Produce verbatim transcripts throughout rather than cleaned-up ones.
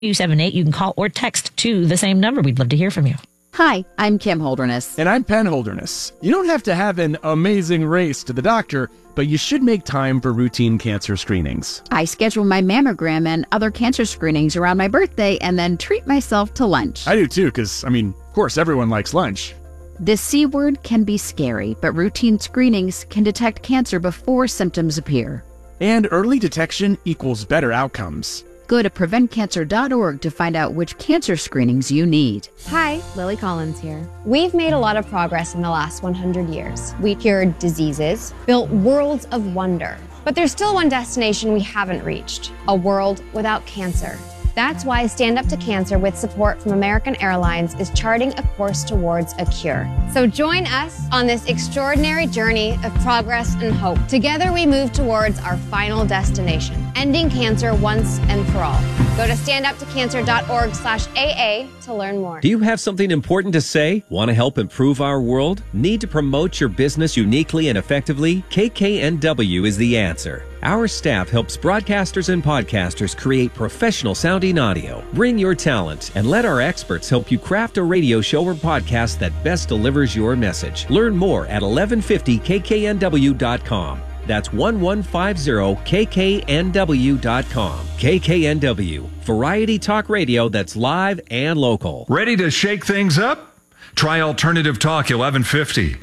two seven eight. You can call or text to the same number. We'd love to hear from you. Hi, I'm Kim Holderness. And I'm Penn Holderness. You don't have to have an amazing race to the doctor, but you should make time for routine cancer screenings. I schedule my mammogram and other cancer screenings around my birthday and then treat myself to lunch. I do too, because, I mean, of course, everyone likes lunch. The C word can be scary, but routine screenings can detect cancer before symptoms appear. And early detection equals better outcomes. Go to prevent cancer dot org to find out which cancer screenings you need. Hi, Lily Collins here. We've made a lot of progress in the last one hundred years. We cured diseases, built worlds of wonder. But there's still one destination we haven't reached, a world without cancer. That's why Stand Up to Cancer, with support from American Airlines, is charting a course towards a cure. So join us on this extraordinary journey of progress and hope. Together we move towards our final destination, ending cancer once and for all. Go to stand up to cancer dot org slash A A to learn more. Do you have something important to say? Want to help improve our world? Need to promote your business uniquely and effectively? K K N W is the answer. Our staff helps broadcasters and podcasters create professional sounding audio. Bring your talent and let our experts help you craft a radio show or podcast that best delivers your message. Learn more at eleven fifty K K N W dot com. That's eleven fifty K K N W dot com. K K N W, variety talk radio that's live and local. Ready to shake things up? Try Alternative Talk eleven fifty.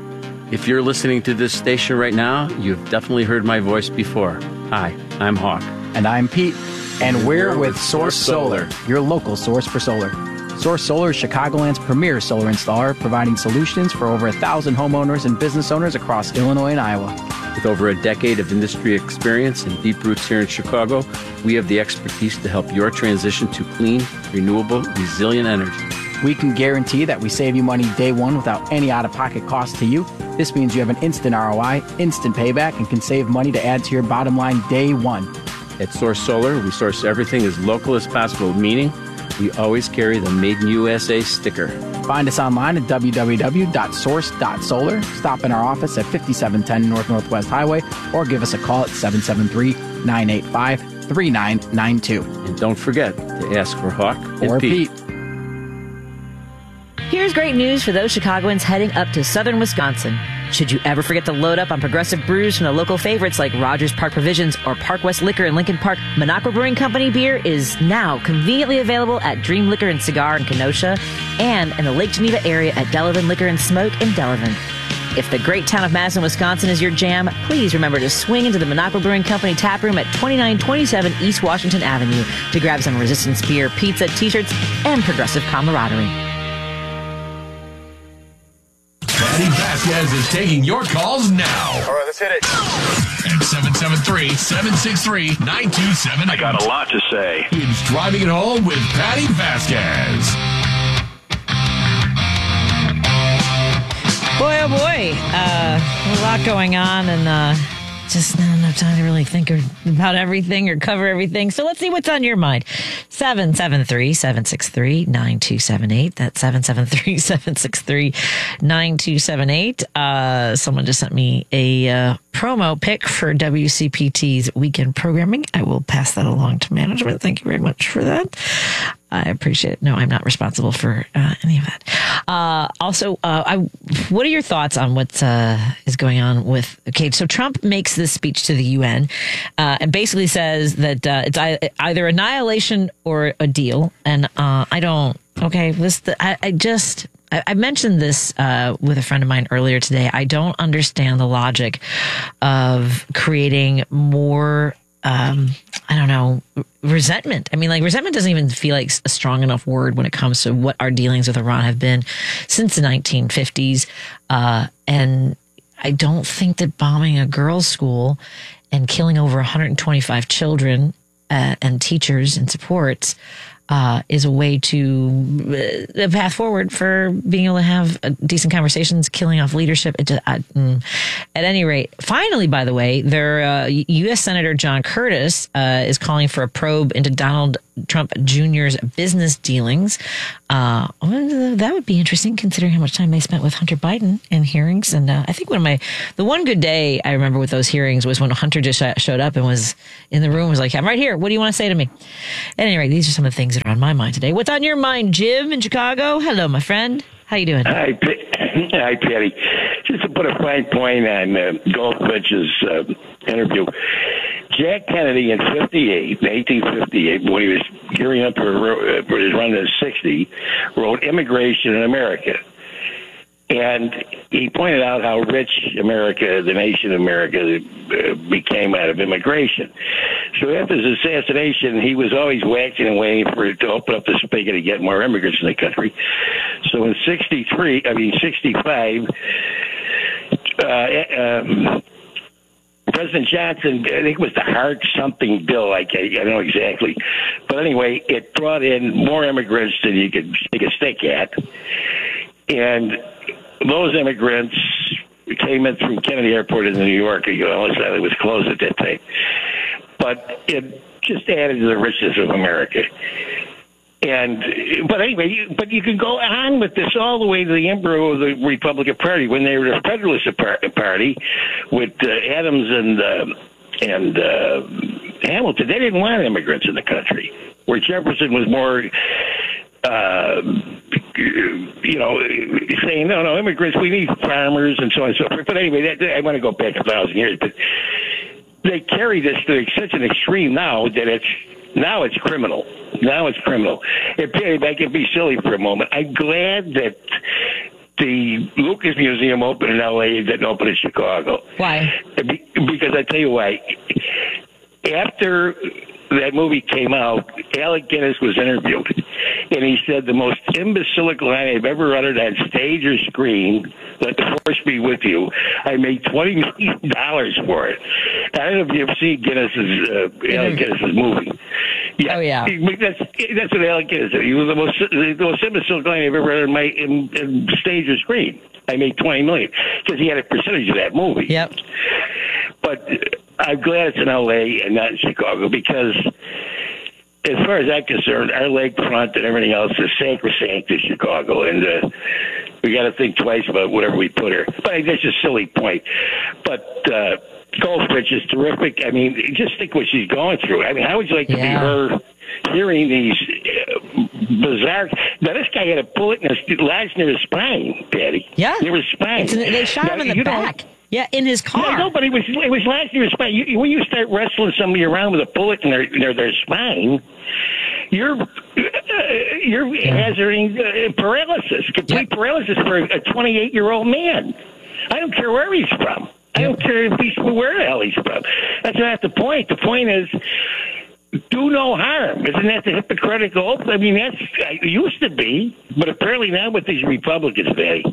If you're listening to this station right now, you've definitely heard my voice before. Hi, I'm Hawk. And I'm Pete. And we're with Source Solar, your local source for solar. Source Solar is Chicagoland's premier solar installer, providing solutions for over a thousand homeowners and business owners across Illinois and Iowa. With over a decade of industry experience and deep roots here in Chicago, we have the expertise to help your transition to clean, renewable, resilient energy. We can guarantee that we save you money day one without any out-of-pocket cost to you. This means you have an instant R O I, instant payback, and can save money to add to your bottom line day one. At Source Solar, we source everything as local as possible, meaning we always carry the Made in U S A sticker. Find us online at w w w dot source dot solar. Stop in our office at fifty-seven ten North Northwest Highway or give us a call at seven seven three, nine eight five, three nine nine two. And don't forget to ask for Hawk or and Pete. Pete. Here's great news for those Chicagoans heading up to southern Wisconsin. Should you ever forget to load up on progressive brews from the local favorites like Rogers Park Provisions or Park West Liquor in Lincoln Park, Minocqua Brewing Company beer is now conveniently available at Dream Liquor and Cigar in Kenosha and in the Lake Geneva area at Delavan Liquor and Smoke in Delavan. If the great town of Madison, Wisconsin is your jam, please remember to swing into the Minocqua Brewing Company tap room at twenty-nine twenty-seven East Washington Avenue to grab some Resistance beer, pizza, t-shirts, and progressive camaraderie. Patty Vasquez is taking your calls now. All right, let's hit it. At seven seven three, seven six three, nine two seven eight. I got a lot to say. It's Driving It Home with Patty Vasquez. Boy, oh boy, uh, a lot going on, and uh, just not enough time to really think about everything or cover everything. So let's see what's on your mind. seven seven three, seven six three, nine two seven eight. That's seven seven three, seven six three, nine two seven eight. Uh, someone just sent me a uh, promo pic for W C P T's weekend programming. I will pass that along to management. Thank you very much for that. I appreciate it. No, I'm not responsible for uh, any of that. Uh, also, uh, I, what are your thoughts on what uh, is going on with, okay, so Trump makes this speech to the U N uh, and basically says that uh, it's either annihilation or a deal. And uh, I don't, okay, this, I, I just, I, I mentioned this uh, with a friend of mine earlier today. I don't understand the logic of creating more Um, I don't know, resentment. I mean, like, resentment doesn't even feel like a strong enough word when it comes to what our dealings with Iran have been since the nineteen fifties. Uh, and I don't think that bombing a girls' school and killing over one hundred twenty-five children uh, and teachers and supports uh, is a way to uh, a path forward for being able to have uh, decent conversations, killing off leadership. It just, uh, mm. At any rate, finally, by the way, their uh, U S Senator John Curtis uh, is calling for a probe into Donald Trump Junior's business dealings. Uh, that would be interesting considering how much time they spent with Hunter Biden in hearings. And uh, I think one of my, the one good day I remember with those hearings was when Hunter just showed up and was in the room, was like, I'm right here. What do you want to say to me? At any rate, these are some of the things that are on my mind today. What's on your mind, Jim in Chicago? Hello, my friend. How you doing? Hi, P- Hi Patty. Just to put a fine point on uh, Goldfinch's uh, interview, Jack Kennedy in fifty-eight, eighteen fifty-eight, when he was gearing up for, uh, for his run to sixty, wrote Immigration in America. And he pointed out how rich America, the nation of America, uh, became out of immigration. So after his assassination, he was always waxing and waiting for it to open up the spigot to get more immigrants in the country. So in sixty-three, I mean sixty-five, uh, um, President Johnson, I think it was the Hart something bill, like I, I don't know exactly. But anyway, it brought in more immigrants than you could take a stick at. And those immigrants came in through Kennedy Airport in New York. You know, it was closed at that time. But it just added to the richness of America. And but anyway, you, but you can go on with this all the way to the embryo of the Republican Party when they were the Federalist Party with uh, Adams and uh, and uh, Hamilton. They didn't want immigrants in the country. Where Jefferson was more, uh, you know, saying no, no immigrants. We need farmers and so on and so forth. But anyway, that, I want to go back a thousand years, but they carry this to such an extreme now that it's. Now it's criminal. Now it's criminal. If, if I can be silly for a moment, I'm glad that the Lucas Museum opened in L A and didn't open in Chicago. Why? Because I tell you why. After that movie came out, Alec Guinness was interviewed, and he said the most imbecilic line I've ever uttered on stage or screen, let the force be with you. I made twenty million dollars for it. I don't know if you've seen Guinness's, uh, Alec Guinness's movie. Yeah. Oh, yeah. That's, that's what Alec Guinness said. He was the most, the most imbecilic line I've ever uttered in, my, in, in stage or screen. I made twenty million dollars because he had a percentage of that movie. Yep. But I'm glad it's in L A and not in Chicago because, as far as I'm concerned, our lakefront and everything else is sacrosanct in Chicago, and uh, we got to think twice about whatever we put here. But that's a silly point. But uh, Goldfinch is terrific. I mean, just think what she's going through. I mean, how would you like to yeah. be her hearing these uh, bizarre... Now, this guy had a bullet in his, lodged near his spine, Patty. Yeah. Near his spine. It's an, they shot now, him in the back. Yeah, in his car. Yeah, no, but it was it was last year's spine. You, when you start wrestling somebody around with a bullet in their in their, their spine, you're uh, you're yeah. hazarding uh, paralysis, complete yeah. paralysis for a twenty-eight year old man. I don't care where he's from. I don't care if he's where the hell he's from. That's not the point. The point is, do no harm. Isn't that the Hippocratic oath? I mean, that's it used to be, but apparently now with these Republicans, Patty.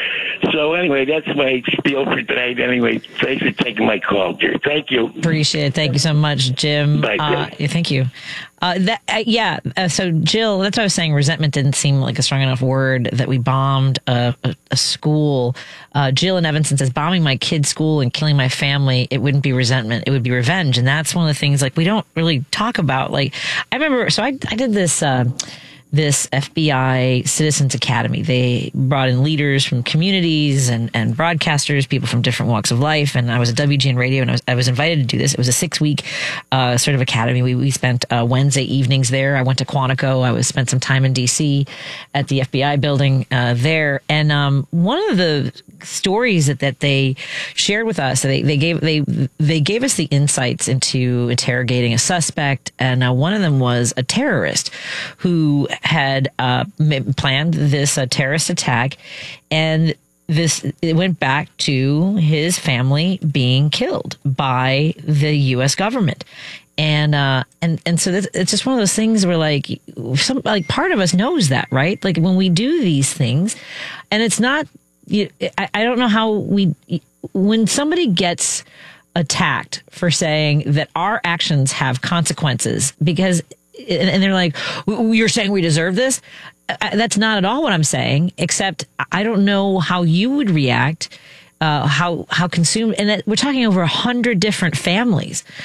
So anyway, that's my spiel for tonight. Anyway, thanks for taking my call, dear. Thank you. Appreciate it. Thank you so much, Jim. Bye, uh, yeah, thank you. Uh, that uh, yeah. Uh, so Jill, that's what I was saying. Resentment didn't seem like a strong enough word. That we bombed a, a, a school. Uh, Jill in Evanston says, bombing my kid's school and killing my family. It wouldn't be resentment. It would be revenge. And that's one of the things like we don't really talk about. Like I remember. So I I did this. Uh, this F B I Citizens Academy. They brought in leaders from communities and, and broadcasters, people from different walks of life. And I was at W G N Radio and I was, I was invited to do this. It was a six week, uh, sort of academy. We, we spent, uh, Wednesday evenings there. I went to Quantico. I was spent some time in D C at the F B I building, uh, there. And, um, one of the stories that, that they shared with us, they, they gave, they, they gave us the insights into interrogating a suspect. And, uh, one of them was a terrorist who had uh, planned this uh, terrorist attack, and this it went back to his family being killed by the U S government, and uh, and and so this, it's just one of those things where like some like part of us knows that, right? Like when we do these things, and it's not. You, I, I don't know how we when somebody gets attacked for saying that our actions have consequences because. And they're like, you're saying we deserve this? That's not at all what I'm saying, except I don't know how you would react, uh, how how consumed. And that, we're talking over a hundred different families.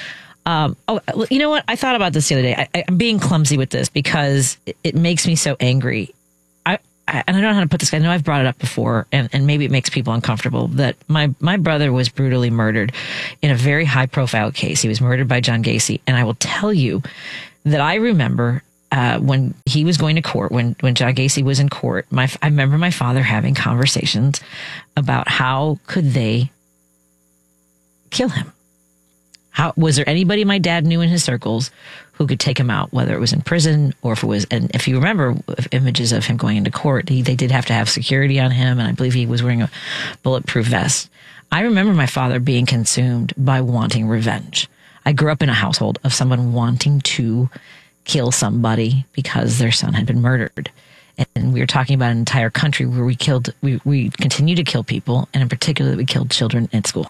Um, oh, you know what? I thought about this the other day. I, I, I'm being clumsy with this because it, it makes me so angry. I, I and I don't know how to put this. I know I've brought it up before, and, and maybe it makes people uncomfortable. That my my brother was brutally murdered in a very high profile case. He was murdered by John Gacy, and I will tell you that I remember uh, when he was going to court, when when John Gacy was in court. My I remember my father having conversations about how could they kill him. How was there anybody my dad knew in his circles who could take him out, whether it was in prison or if it was, and if you remember images of him going into court, he, they did have to have security on him. And I believe he was wearing a bulletproof vest. I remember my father being consumed by wanting revenge. I grew up in a household of someone wanting to kill somebody because their son had been murdered. And we were talking about an entire country where we killed, we, we continue to kill people. And in particular, we killed children at school.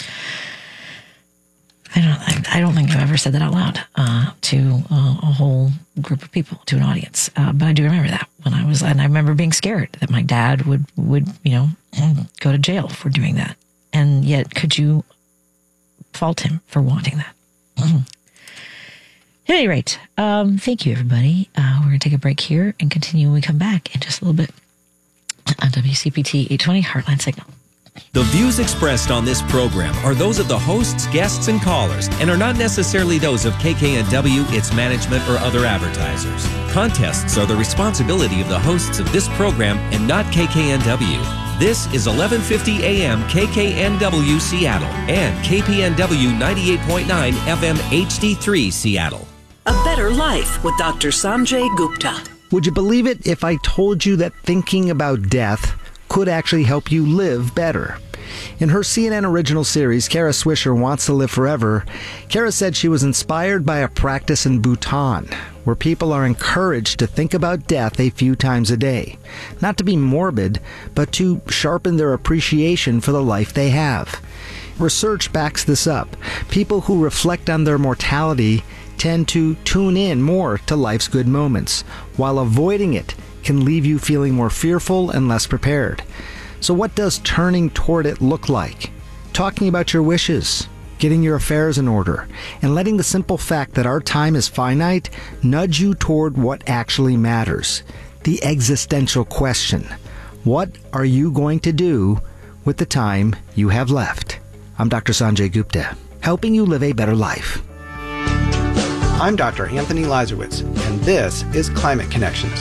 I don't. I don't think I've ever said that out loud uh, to uh, a whole group of people, to an audience. Uh, but I do remember that when I was, and I remember being scared that my dad would, would, you know, go to jail for doing that. And yet, could you fault him for wanting that? Mm-hmm. At any rate, um, thank you, everybody. Uh, we're going to take a break here and continue when we come back in just a little bit on W C P T eight twenty Heartline Signal. The views expressed on this program are those of the hosts, guests, and callers, and are not necessarily those of K K N W, its management, or other advertisers. Contests are the responsibility of the hosts of this program and not K K N W. This is eleven fifty A M K K N W Seattle and K P N W ninety-eight point nine F M H D three Seattle. A Better Life with Doctor Sanjay Gupta. Would you believe it if I told you that thinking about death could actually help you live better? In her C N N original series, Kara Swisher Wants to Live Forever, Kara said she was inspired by a practice in Bhutan, where people are encouraged to think about death a few times a day. Not to be morbid, but to sharpen their appreciation for the life they have. Research backs this up. People who reflect on their mortality tend to tune in more to life's good moments, while avoiding it can leave you feeling more fearful and less prepared. So what does turning toward it look like? Talking about your wishes, getting your affairs in order, and letting the simple fact that our time is finite nudge you toward what actually matters. The existential question. What are you going to do with the time you have left? I'm Doctor Sanjay Gupta, helping you live a better life. I'm Doctor Anthony Lazarowitz, and this is Climate Connections.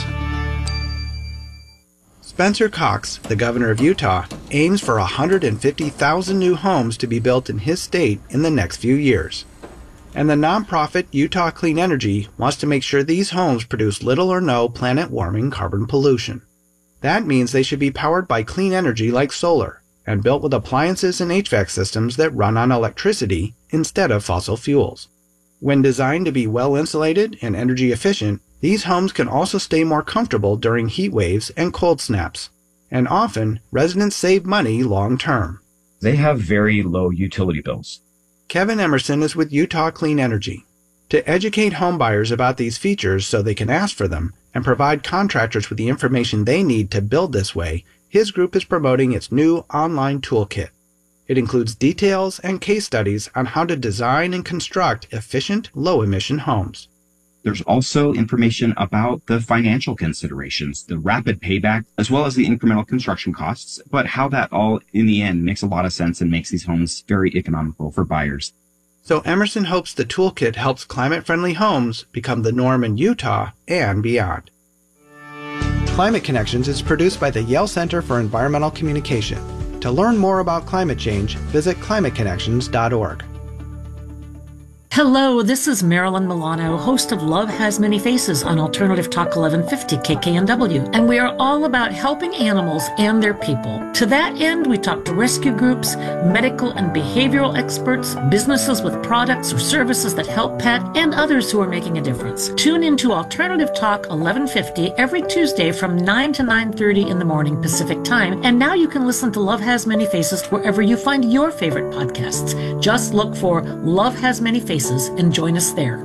Spencer Cox, the governor of Utah, aims for one hundred fifty thousand new homes to be built in his state in the next few years. And the nonprofit Utah Clean Energy wants to make sure these homes produce little or no planet-warming carbon pollution. That means they should be powered by clean energy like solar, and built with appliances and H V A C systems that run on electricity instead of fossil fuels. When designed to be well insulated and energy efficient, these homes can also stay more comfortable during heat waves and cold snaps. And often, residents save money long term. They have very low utility bills. Kevin Emerson is with Utah Clean Energy. To educate homebuyers about these features so they can ask for them and provide contractors with the information they need to build this way, his group is promoting its new online toolkit. It includes details and case studies on how to design and construct efficient, low-emission homes. There's also information about the financial considerations, the rapid payback, as well as the incremental construction costs, but how that all, in the end, makes a lot of sense and makes these homes very economical for buyers. So Emerson hopes the toolkit helps climate-friendly homes become the norm in Utah and beyond. Climate Connections is produced by the Yale Center for Environmental Communication. To learn more about climate change, visit climate connections dot org. Hello, this is Marilyn Milano, host of Love Has Many Faces on Alternative Talk eleven fifty K K N W, and we are all about helping animals and their people. To that end, we talk to rescue groups, medical and behavioral experts, businesses with products or services that help pet, and others who are making a difference. Tune into Alternative Talk eleven fifty every Tuesday from nine to nine thirty in the morning Pacific Time, and now you can listen to Love Has Many Faces wherever you find your favorite podcasts. Just look for Love Has Many Faces and join us there.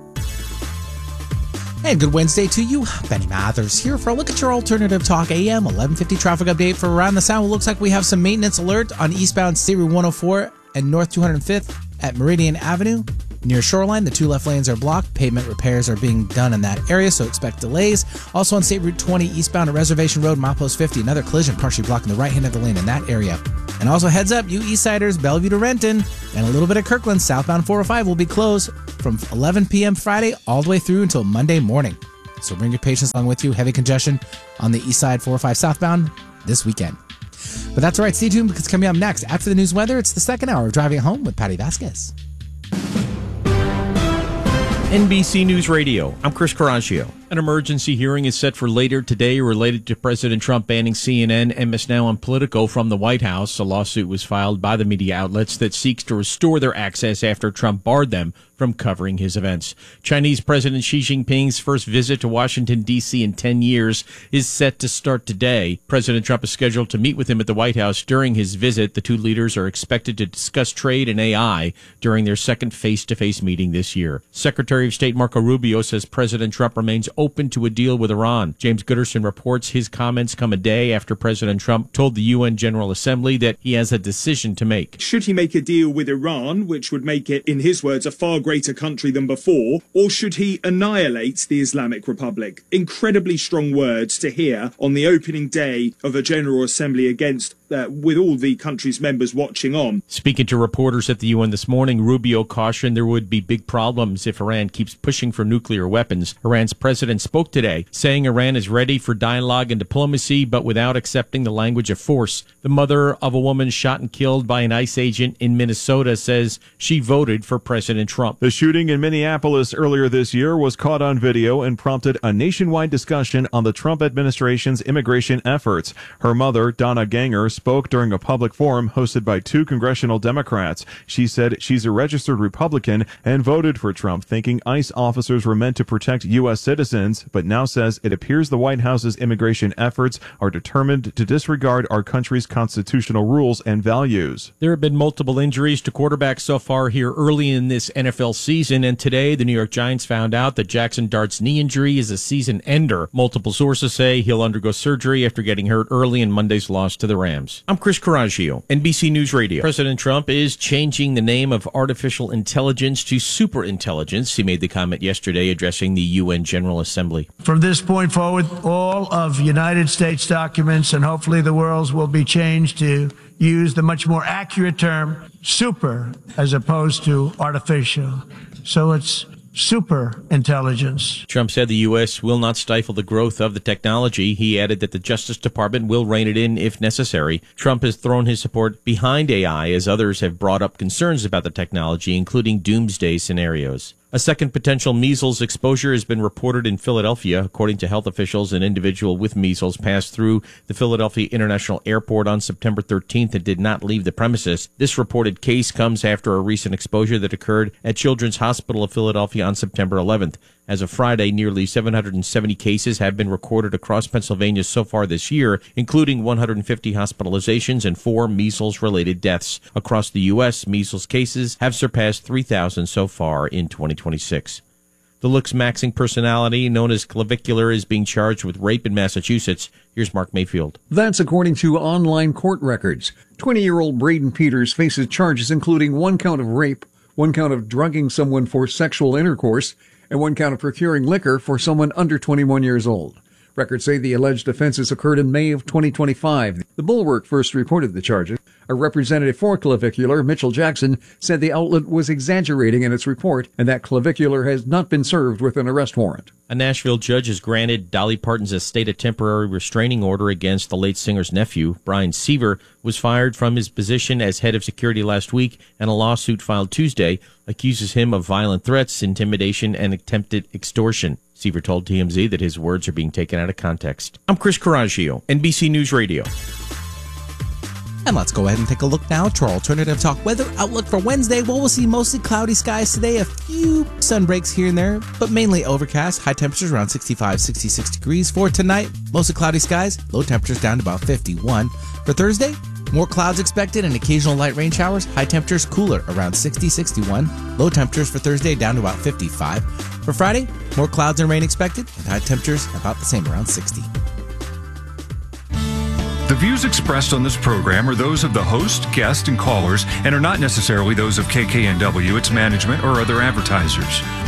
And good Wednesday to you. Benny Mathers here for a look at your Alternative Talk A M eleven fifty traffic update for around the sound. It looks like we have some maintenance alert on eastbound State Route one oh four and North two hundred fifth at Meridian Avenue. Near Shoreline, the two left lanes are blocked. Pavement repairs are being done in that area, so expect delays. Also on State Route twenty eastbound at Reservation Road, Milepost fifty, another collision partially blocking the right hand of the lane in that area. And also heads up, you Eastsiders, Bellevue to Renton, and a little bit of Kirkland, southbound four oh five will be closed from eleven p.m. Friday all the way through until Monday morning. So bring your patients along with you. Heavy congestion on the east side four oh five southbound this weekend. But that's all right. Stay tuned because coming up next, after the news weather, it's the second hour of Driving Home with Patty Vasquez. N B C News Radio, I'm Chris Coraggio. An emergency hearing is set for later today related to President Trump banning C N N, M S Now, and Politico from the White House. A lawsuit was filed by the media outlets that seeks to restore their access after Trump barred them from covering his events. Chinese President Xi Jinping's first visit to Washington, D C in ten years is set to start today. President Trump is scheduled to meet with him at the White House during his visit. The two leaders are expected to discuss trade and A I during their second face-to-face meeting this year. Secretary of State Marco Rubio says President Trump remains open to a deal with Iran. James Gooderson reports his comments come a day after President Trump told the U N General Assembly that he has a decision to make. Should he make a deal with Iran, which would make it, in his words, a far greater country than before, or should he annihilate the Islamic Republic? Incredibly strong words to hear on the opening day of a General Assembly against Uh, with all the country's members watching on. Speaking to reporters at the U N this morning, Rubio cautioned there would be big problems if Iran keeps pushing for nuclear weapons. Iran's president spoke today, saying Iran is ready for dialogue and diplomacy, but without accepting the language of force. The mother of a woman shot and killed by an ICE agent in Minnesota says she voted for President Trump. The shooting in Minneapolis earlier this year was caught on video and prompted a nationwide discussion on the Trump administration's immigration efforts. Her mother, Donna Ganger, spoke during a public forum hosted by two congressional Democrats. She said she's a registered Republican and voted for Trump, thinking ICE officers were meant to protect U S citizens, but now says it appears the White House's immigration efforts are determined to disregard our country's constitutional rules and values. There have been multiple injuries to quarterbacks so far here early in this N F L season, and today the New York Giants found out that Jackson Dart's knee injury is a season ender. Multiple sources say he'll undergo surgery after getting hurt early in Monday's loss to the Rams. I'm Chris Coraggio, N B C News Radio. President Trump is changing the name of artificial intelligence to superintelligence. He made the comment yesterday addressing the U N General Assembly. From this point forward, all of United States documents and hopefully the world's will be changed to use the much more accurate term super as opposed to artificial. So it's super intelligence. Trump said the U S will not stifle the growth of the technology. He added that the Justice Department will rein it in if necessary. Trump has thrown his support behind A I as others have brought up concerns about the technology, including doomsday scenarios. A second potential measles exposure has been reported in Philadelphia. According to health officials, an individual with measles passed through the Philadelphia International Airport on September thirteenth and did not leave the premises. This reported case comes after a recent exposure that occurred at Children's Hospital of Philadelphia on September eleventh. As of Friday, nearly seven hundred seventy cases have been recorded across Pennsylvania so far this year, including one hundred fifty hospitalizations and four measles-related deaths. Across the U S, measles cases have surpassed three thousand so far in twenty twenty-six. The looks-maxing personality known as Clavicular is being charged with rape in Massachusetts. Here's Mark Mayfield. That's according to online court records. twenty-year-old Braden Peters faces charges including one count of rape, one count of drugging someone for sexual intercourse, and one count of procuring liquor for someone under twenty-one years old. Records say the alleged offenses occurred in May of twenty twenty-five. The Bulwark first reported the charges. A representative for Clavicular, Mitchell Jackson, said the outlet was exaggerating in its report and that Clavicular has not been served with an arrest warrant. A Nashville judge has granted Dolly Parton's estate a temporary restraining order against the late singer's nephew. Brian Seaver was fired from his position as head of security last week, and a lawsuit filed Tuesday accuses him of violent threats, intimidation, and attempted extortion. Seaver told T M Z that his words are being taken out of context. I'm Chris Coraggio, N B C News Radio. And let's go ahead and take a look now to our alternative talk weather outlook for Wednesday. Well, we'll see mostly cloudy skies today, a few sun breaks here and there, but mainly overcast. High temperatures around sixty-five, sixty-six degrees. For tonight, mostly cloudy skies, low temperatures down to about fifty-one. For Thursday, more clouds expected and occasional light rain showers. High temperatures cooler around sixty, sixty-one. Low temperatures for Thursday down to about fifty-five. For Friday, more clouds and rain expected and high temperatures about the same, around sixty. The views expressed on this program are those of the host, guest, and callers and are not necessarily those of K K N W, its management, or other advertisers.